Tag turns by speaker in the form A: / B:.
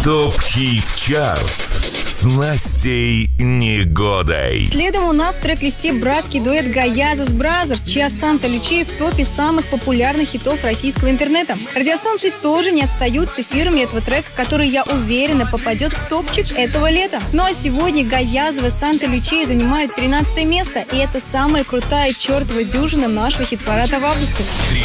A: ТОП-хит-чарт с Настей Негодой.
B: Следом у нас в трек-листе братский дуэт Гаязов Бразерс, чья Санта Лючия в топе самых популярных хитов российского интернета. Радиостанции тоже не отстают с эфирами этого трека, который, я уверена, попадет в топчик этого лета. Ну а сегодня Гаязова Санта Лючия занимают 13 место, и это самая крутая чертова дюжина нашего хит-парада в августе.